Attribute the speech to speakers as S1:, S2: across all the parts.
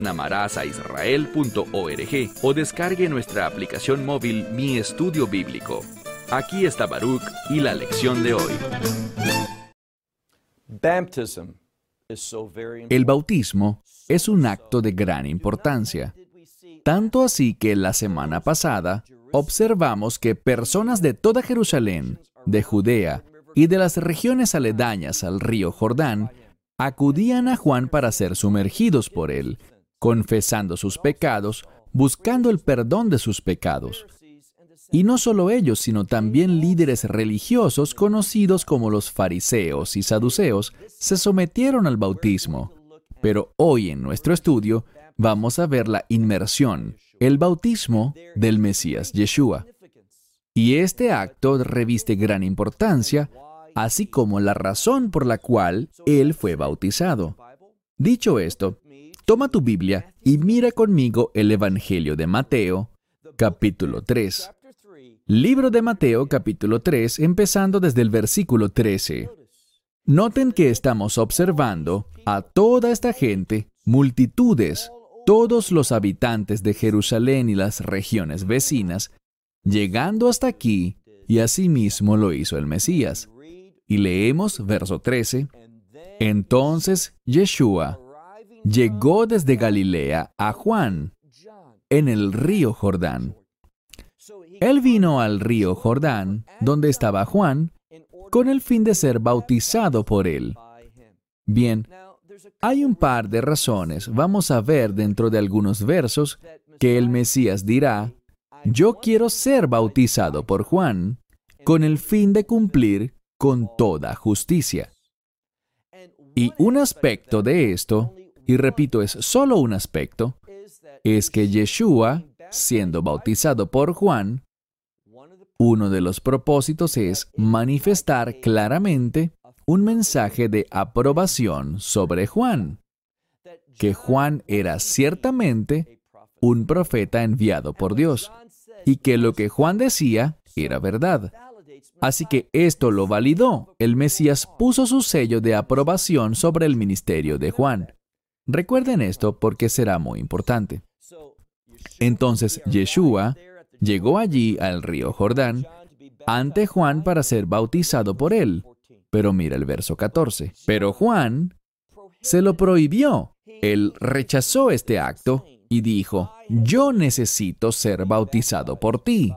S1: amarasaisrael.org o descargue nuestra aplicación móvil Mi Estudio Bíblico. Aquí está Baruch y la lección de hoy. El bautismo es un acto de gran importancia. Tanto así que la semana pasada observamos que personas de toda Jerusalén, de Judea y de las regiones aledañas al río Jordán acudían a Juan para ser sumergidos por él, confesando sus pecados, buscando el perdón de sus pecados. Y no solo ellos, sino también líderes religiosos conocidos como los fariseos y saduceos se sometieron al bautismo. Pero hoy en nuestro estudio vamos a ver la inmersión, el bautismo del Mesías Yeshua. Y este acto reviste gran importancia, así como la razón por la cual él fue bautizado. Dicho esto, toma tu Biblia y mira conmigo el Evangelio de Mateo, capítulo 3. Libro de Mateo, capítulo 3, empezando desde el versículo 13. Noten que estamos observando a toda esta gente, multitudes, todos los habitantes de Jerusalén y las regiones vecinas, llegando hasta aquí, y asimismo lo hizo el Mesías. Y leemos verso 13. Entonces Yeshua llegó desde Galilea a Juan, en el río Jordán. Él vino al río Jordán, donde estaba Juan, con el fin de ser bautizado por él. Bien, hay un par de razones, vamos a ver dentro de algunos versos, que el Mesías dirá, yo quiero ser bautizado por Juan, con el fin de cumplir con toda justicia. Y un aspecto de esto, y repito, es solo un aspecto, es que Yeshua, siendo bautizado por Juan, uno de los propósitos es manifestar claramente un mensaje de aprobación sobre Juan, que Juan era ciertamente un profeta enviado por Dios, y que lo que Juan decía era verdad. Así que esto lo validó. El Mesías puso su sello de aprobación sobre el ministerio de Juan. Recuerden esto porque será muy importante. Entonces Yeshua llegó allí al río Jordán ante Juan para ser bautizado por él. Pero mira el verso 14. Pero Juan se lo prohibió. Él rechazó este acto y dijo, yo necesito ser bautizado por ti.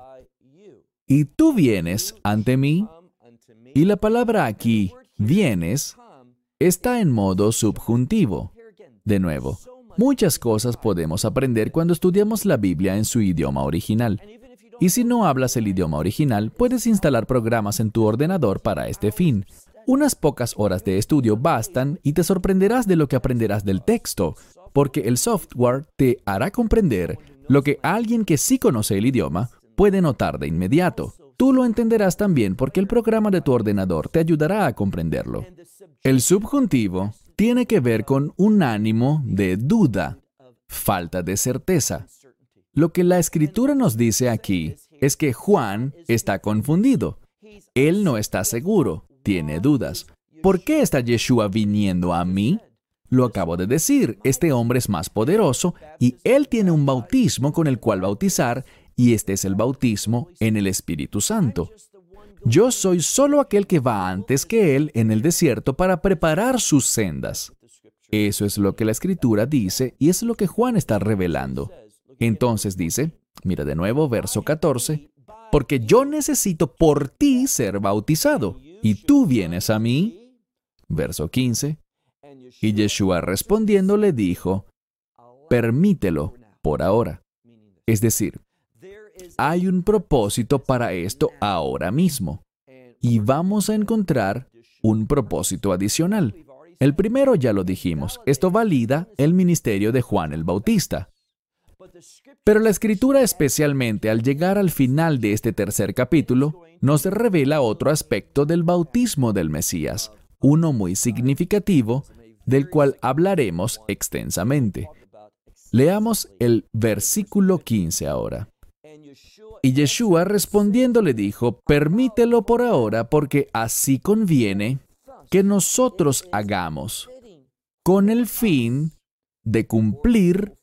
S1: Y tú vienes ante mí. Y la palabra aquí, vienes, está en modo subjuntivo. De nuevo, muchas cosas podemos aprender cuando estudiamos la Biblia en su idioma original. Y si no hablas el idioma original, puedes instalar programas en tu ordenador para este fin. Unas pocas horas de estudio bastan y te sorprenderás de lo que aprenderás del texto, porque el software te hará comprender lo que alguien que sí conoce el idioma puede notar de inmediato. Tú lo entenderás también porque el programa de tu ordenador te ayudará a comprenderlo. El subjuntivo tiene que ver con un ánimo de duda, falta de certeza. Lo que la Escritura nos dice aquí es que Juan está confundido. Él no está seguro, tiene dudas. ¿Por qué está Yeshua viniendo a mí? Lo acabo de decir, este hombre es más poderoso y él tiene un bautismo con el cual bautizar, y este es el bautismo en el Espíritu Santo. Yo soy solo aquel que va antes que él en el desierto para preparar sus sendas. Eso es lo que la Escritura dice y es lo que Juan está revelando. Entonces dice, mira de nuevo verso 14, porque yo necesito por ti ser bautizado, y tú vienes a mí. Verso 15, y Yeshua respondiendo le dijo, permítelo por ahora. Es decir, hay un propósito para esto ahora mismo. Y vamos a encontrar un propósito adicional. El primero ya lo dijimos, esto valida el ministerio de Juan el Bautista. Pero la Escritura, especialmente al llegar al final de este tercer capítulo, nos revela otro aspecto del bautismo del Mesías, uno muy significativo, del cual hablaremos extensamente. Leamos el versículo 15 ahora. Y Yeshua respondiendo le dijo, permítelo por ahora, porque así conviene que nosotros hagamos, con el fin de cumplir